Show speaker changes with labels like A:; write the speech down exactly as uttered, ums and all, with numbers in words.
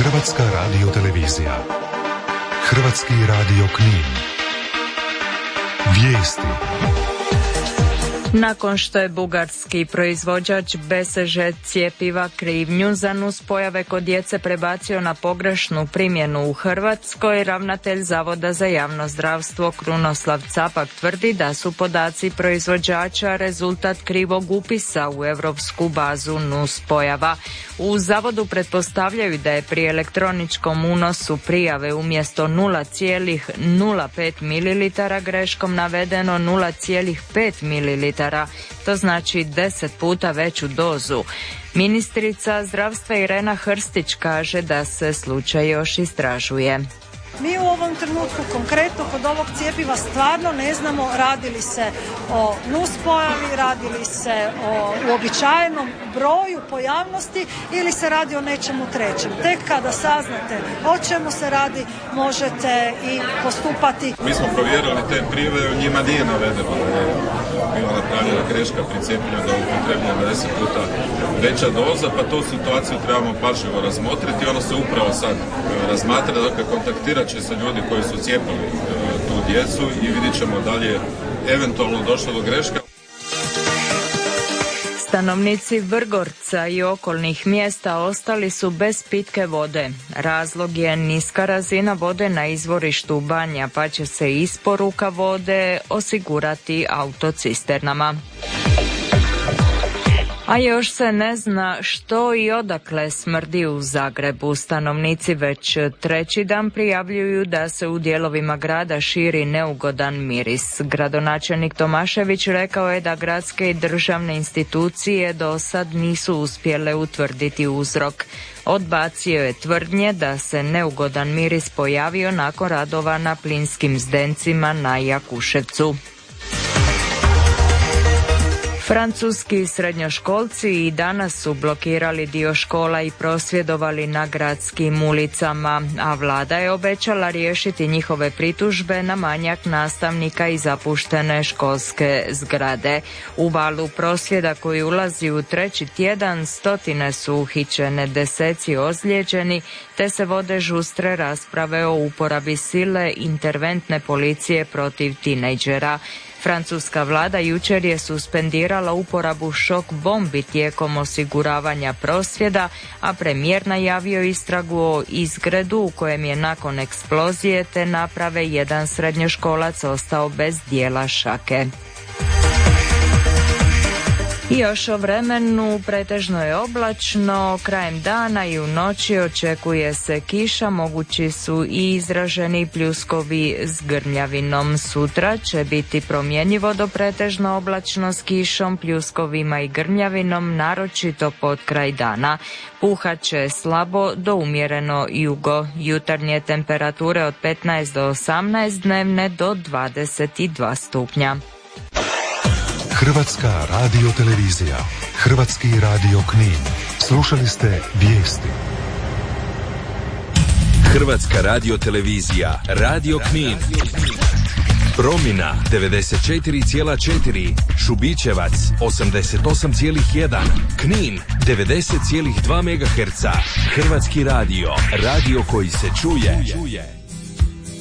A: Hrvatska radiotelevizija. Hrvatski radio Knin. Vijesti.
B: Nakon što je bugarski proizvođač B S Ž cjepiva krivnju za nuspojave kod djece prebacio na pogrešnu primjenu u Hrvatskoj, ravnatelj Zavoda za javno zdravstvo Krunoslav Capak tvrdi da su podaci proizvođača rezultat krivog upisa u europsku bazu nuspojava. U zavodu pretpostavljaju da je pri elektroničkom unosu prijave umjesto nula zarez nula pet mililitara greškom navedeno nula zarez pet mililitara. To znači deset puta veću dozu. Ministrica zdravstva Irena Hrstić kaže da se slučaj još istražuje.
C: Mi u ovom trenutku konkretno kod ovog cjepiva stvarno ne znamo radi li se o nuspojavi, radi li se o uobičajenom broju pojavnosti ili se radi o nečemu trećem. Tek kada saznate o čemu se radi, možete i postupati.
D: Mi smo provjerili te prijave, u njima nije navedeno da je bila napravljena greška pri cijepljenju, da je upotrebljena deset puta veća doza, pa tu situaciju trebamo pažljivo razmotriti. Ono se upravo sad razmatra, dakle kontaktirati će se ljudi koji su cijepili tu djecu i vidjet ćemo da li je eventualno došlo do greška.
B: Stanovnici Vrgorca i okolnih mjesta ostali su bez pitke vode. Razlog je niska razina vode na izvorištu Banja, pa će se isporuka vode osigurati autocisternama. A još se ne zna što i odakle smrdi u Zagrebu. Stanovnici već treći dan prijavljuju da se u dijelovima grada širi neugodan miris. Gradonačelnik Tomašević rekao je da gradske i državne institucije do sad nisu uspjele utvrditi uzrok. Odbacio je tvrdnje da se neugodan miris pojavio nakon radova na plinskim zdencima na Jakuševcu. Francuski srednjoškolci i danas su blokirali dio škola i prosvjedovali na gradskim ulicama, a vlada je obećala riješiti njihove pritužbe na manjak nastavnika i zapuštene školske zgrade. U valu prosvjeda koji ulazi u treći tjedan stotine su uhićene, deseci ozlijeđeni, te se vode žustre rasprave o uporabi sile interventne policije protiv tinejdžera. Francuska vlada jučer je suspendirala uporabu šok bombi tijekom osiguravanja prosvjeda, a premijer najavio istragu o izgredu u kojem je nakon eksplozije te naprave jedan srednjoškolac ostao bez dijela šake. I još o vremenu, pretežno je oblačno, krajem dana i u noći očekuje se kiša, mogući su i izraženi pljuskovi s grmljavinom. Sutra će biti promjenjivo do pretežno oblačno s kišom, pljuskovima i grmljavinom, naročito pod kraj dana. Puhat će slabo do umjereno jugo, jutarnje temperature od petnaest do osamnaest, dnevne do dvadeset dva stupnja.
A: Hrvatska radiotelevizija. Hrvatski radio Knin. Slušali ste vijesti.
E: Hrvatska radiotelevizija. Radio Knin. Promina devedeset četiri zarez četiri, Šubićevac osamdeset osam zarez jedan, Knin devedeset zarez dva megaherca. Hrvatski radio. Radio koji se čuje.